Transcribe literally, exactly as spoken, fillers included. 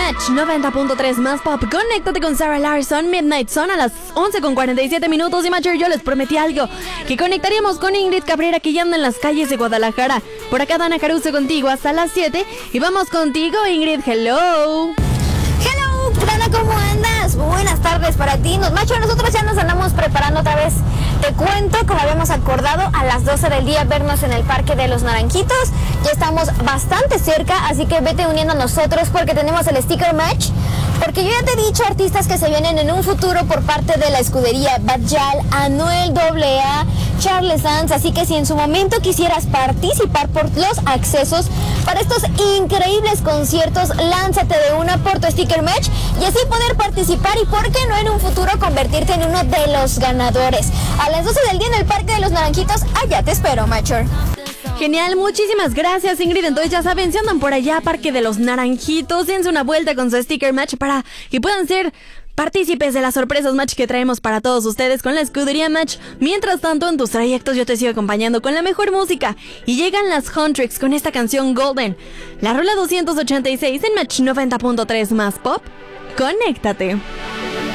Match noventa punto tres más pop. Conéctate con Sarah Larson. Midnight Sun a las once con cuarenta y siete minutos. Y Matcher, yo les prometí algo, que conectaríamos con Ingrid Cabrera, que ya anda en las calles de Guadalajara. Por acá Dana Caruso contigo hasta las siete. Y vamos contigo, Ingrid. Hello. Hello, Dana, ¿cómo andas? Buenas tardes para ti. Nos, macho, nosotros ya nos andamos preparando otra vez. Te cuento, como habíamos acordado, a las doce del día vernos en el Parque de los Naranjitos. Ya estamos bastante cerca, así que vete uniendo a nosotros porque tenemos el sticker match. Porque yo ya te he dicho artistas que se vienen en un futuro por parte de la escudería Bajal, Anuel A A, Charles Sanz. Así que si en su momento quisieras participar por los accesos para estos increíbles conciertos, lánzate de una por tu sticker match y así poder participar y, ¿por qué no, en un futuro convertirte en uno de los ganadores? A las doce del día en el Parque de los Naranjitos, allá te espero, Matcher. Genial, muchísimas gracias, Ingrid. Entonces ya saben, si andan por allá, Parque de los Naranjitos, dense una vuelta con su sticker match para que puedan ser partícipes de las sorpresas match que traemos para todos ustedes con la escudería Match. Mientras tanto, en tus trayectos yo te sigo acompañando con la mejor música. Y llegan las Huntrix con esta canción Golden, la rola doscientos ochenta y seis en Match noventa punto tres más pop. Conéctate.